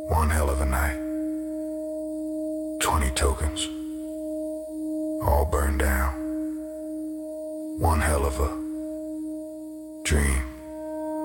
One hell of a night. 20 tokens. All burned down. One hell of a dream.